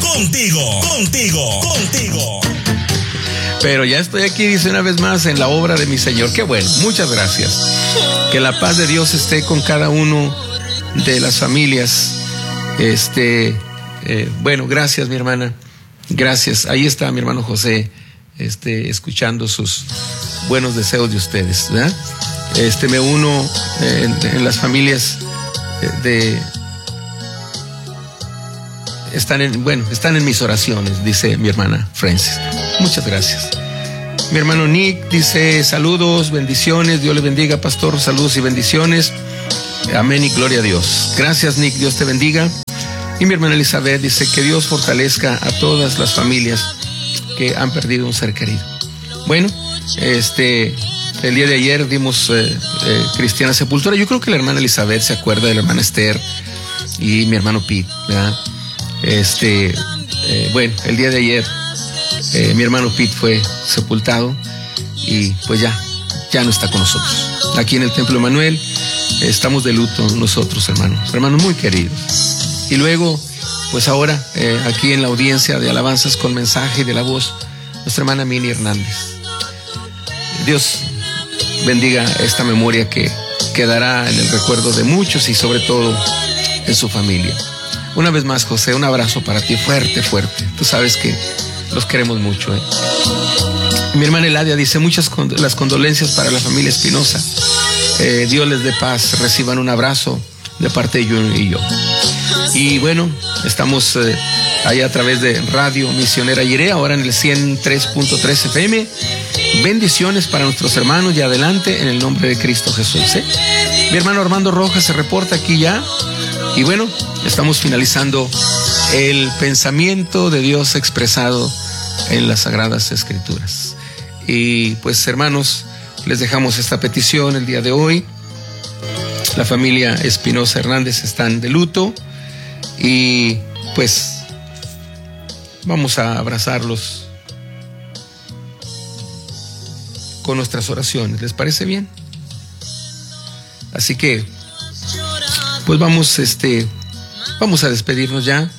Contigo. Pero ya estoy aquí, dice una vez más, en la obra de mi Señor. Qué bueno, muchas gracias. Que la paz de Dios esté con cada uno de las familias. Bueno, gracias, mi hermana. Gracias. Ahí está mi hermano José, escuchando sus buenos deseos de ustedes, ¿verdad? Me uno en las familias están en mis oraciones, dice mi hermana Francis. Muchas gracias. Mi hermano Nick dice: saludos, bendiciones, Dios le bendiga, pastor, saludos y bendiciones. Amén y gloria a Dios. Gracias, Nick, Dios te bendiga. Y mi hermana Elizabeth dice: que Dios fortalezca a todas las familias que han perdido un ser querido. Bueno, el día de ayer dimos cristiana sepultura. Yo creo que la hermana Elizabeth se acuerda de la hermana Esther y mi hermano Pete, ¿verdad? Bueno, el día de ayer mi hermano Pete fue sepultado y pues ya no está con nosotros. Aquí en el Templo Emanuel estamos de luto nosotros, hermanos muy queridos. Y luego, pues ahora, aquí en la audiencia de alabanzas con mensaje de la voz, nuestra hermana Mini Hernández. Dios bendiga esta memoria que quedará en el recuerdo de muchos y sobre todo en su familia. Una vez más, José, un abrazo para ti, fuerte. Tú sabes que los queremos mucho, ¿eh? Mi hermana Eladia dice: las condolencias para la familia Espinosa. Dios les dé paz, reciban un abrazo de parte de Junior y yo. Y bueno, estamos ahí a través de Radio Misionera Jireh, ahora en el 103.3 FM. Bendiciones para nuestros hermanos y adelante en el nombre de Cristo Jesús, ¿eh? Mi hermano Armando Rojas se reporta aquí ya. Y bueno, estamos finalizando el pensamiento de Dios expresado en las Sagradas Escrituras. Y pues, hermanos, les dejamos esta petición el día de hoy. La familia Espinosa Hernández están de luto y pues vamos a abrazarlos con nuestras oraciones. ¿Les parece bien? Así que pues vamos a despedirnos ya,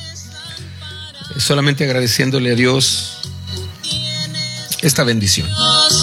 solamente agradeciéndole a Dios esta bendición.